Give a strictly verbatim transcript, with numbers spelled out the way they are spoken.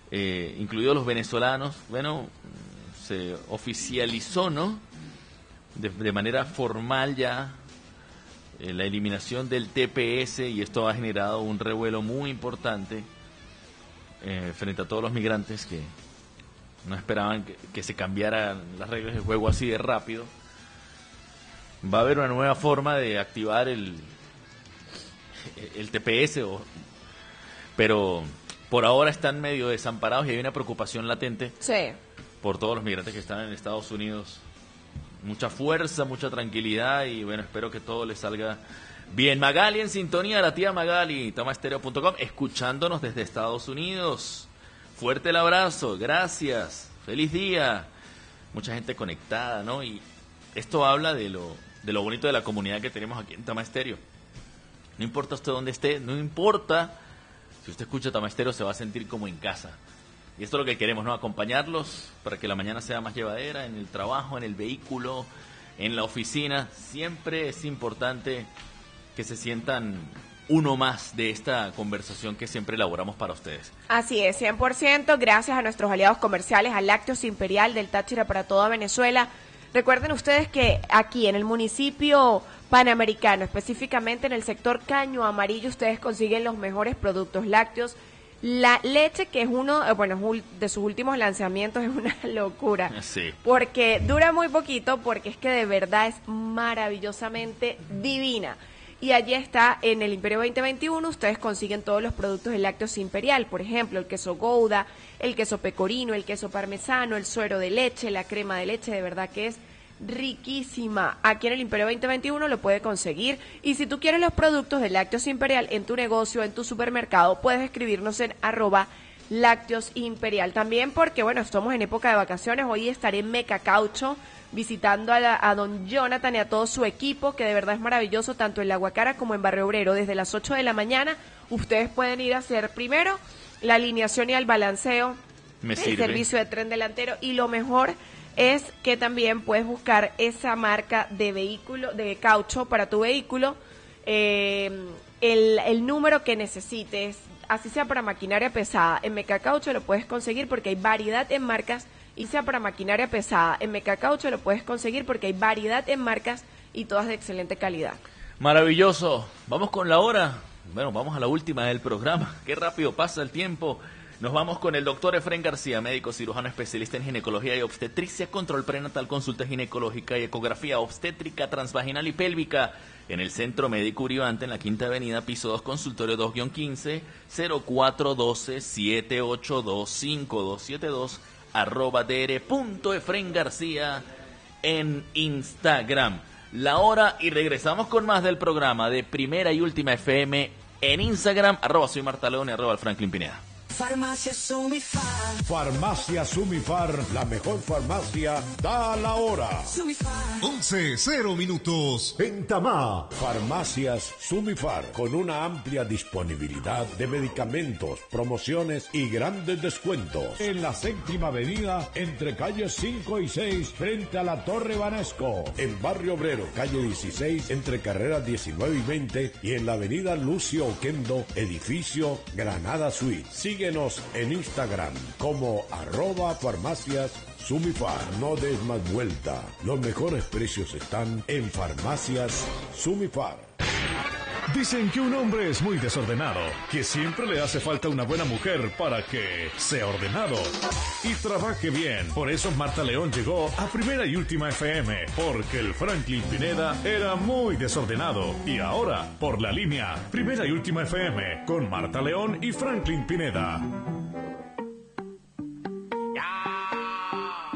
eh, incluidos los venezolanos, bueno, se oficializó, ¿no? De, de manera formal ya eh, la eliminación del T P S, y esto ha generado un revuelo muy importante eh, frente a todos los migrantes que no esperaban que, que se cambiaran las reglas del juego así de rápido. Va a haber una nueva forma de activar el, el T P S, o, pero por ahora están medio desamparados y hay una preocupación latente sí. por todos los migrantes que están en Estados Unidos. Mucha fuerza, mucha tranquilidad y bueno, espero que todo les salga bien. Magali en sintonía, la tía Magali, toma estéreo punto com, escuchándonos desde Estados Unidos. Fuerte el abrazo, gracias, feliz día. Mucha gente conectada, ¿no? Y esto habla de lo, de lo bonito de la comunidad que tenemos aquí en Tama Estéreo. No importa usted dónde esté, no importa, si usted escucha Tama Estéreo se va a sentir como en casa. Y esto es lo que queremos, ¿no? Acompañarlos para que la mañana sea más llevadera, en el trabajo, en el vehículo, en la oficina. Siempre es importante que se sientan uno más de esta conversación que siempre elaboramos para ustedes. Así es, cien por ciento, gracias a nuestros aliados comerciales, a Lácteos Imperial del Táchira para toda Venezuela. Recuerden ustedes que aquí en el municipio panamericano, específicamente en el sector Caño Amarillo, ustedes consiguen los mejores productos lácteos. La leche, que es uno, bueno, de sus últimos lanzamientos, es una locura. Sí. Porque dura muy poquito, porque es que de verdad es maravillosamente divina. Y allí está, en el Imperio veinte veintiuno, ustedes consiguen todos los productos de Lácteos Imperial, por ejemplo, el queso Gouda, el queso pecorino, el queso parmesano, el suero de leche, la crema de leche, de verdad que es riquísima. Aquí en el Imperio veinte veintiuno lo puede conseguir, y si tú quieres los productos de Lácteos Imperial en tu negocio, en tu supermercado, puedes escribirnos en arroba Lácteos Imperial. También porque, bueno, estamos en época de vacaciones, hoy estaré en Meca Caucho visitando a, la, a don Jonathan y a todo su equipo, que de verdad es maravilloso, tanto en La Guacara como en Barrio Obrero. Desde las ocho de la mañana ustedes pueden ir a hacer primero la alineación y el balanceo, Me el sirve. servicio de tren delantero, y lo mejor es que también puedes buscar esa marca de vehículo, de caucho para tu vehículo, eh, el, el número que necesites, así sea para maquinaria pesada. En Meca Caucho lo puedes conseguir porque hay variedad en marcas, y sea para maquinaria pesada, en Meca Caucho lo puedes conseguir porque hay variedad en marcas y todas de excelente calidad. Maravilloso. Vamos con la hora. Bueno, vamos a la última del programa. Qué rápido pasa el tiempo. Nos vamos con el doctor Efrén García, médico cirujano especialista en ginecología y obstetricia, control prenatal, consulta ginecológica y ecografía obstétrica, transvaginal y pélvica en el Centro Médico Uribante, en la Quinta Avenida, piso dos, consultorio dos quince, cero cuatro uno dos, siete ocho dos, cinco dos siete dos, arroba dr.efrén García en Instagram. La hora, y regresamos con más del programa de Primera y Última F M en Instagram, arroba soy Marta León y arroba el Franklin Pineda. Farmacia Sumifar. Farmacia Sumifar, la mejor farmacia, da la hora. Sumifar. once, cero minutos. En Tamá, Farmacias Sumifar, con una amplia disponibilidad de medicamentos, promociones y grandes descuentos. En la séptima avenida, entre calles cinco y seis, frente a la Torre Banesco. En Barrio Obrero, calle dieciséis, entre carreras diecinueve y veinte. Y en la avenida Lucio Oquendo, edificio Granada Suite. Síguenos en Instagram como arroba farmacias Sumifar. No des más vuelta. Los mejores precios están en Farmacias Sumifar. Dicen que un hombre es muy desordenado, que siempre le hace falta una buena mujer para que sea ordenado y trabaje bien. Por eso Marta León llegó a Primera y Última F M, porque el Franklin Pineda era muy desordenado. Y ahora, por la línea Primera y Última F M, con Marta León y Franklin Pineda.